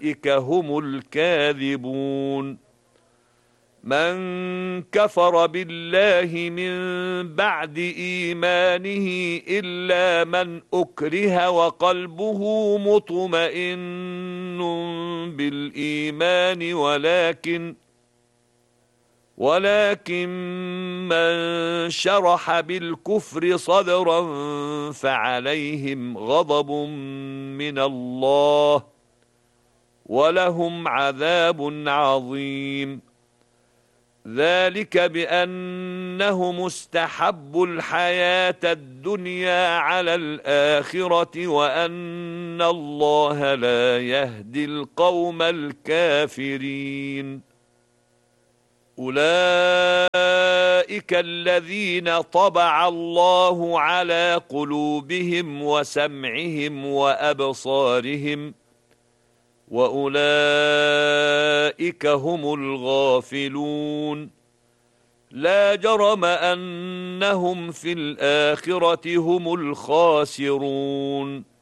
أولئك هم الكاذبون من كفر بالله من بعد إيمانه إلا من أكره وقلبه مطمئن بالإيمان ولكن من شرح بالكفر صدرا فعليهم غضب من الله ولهم عذاب عظيم ذلك بأنهم استحبوا الحياة الدنيا على الآخرة وأن الله لا يهدي القوم الكافرين أولئك الذين طبع الله على قلوبهم وسمعهم وأبصارهم وأولئك هم الغافلون لا جرم أنهم في الآخرة هم الخاسرون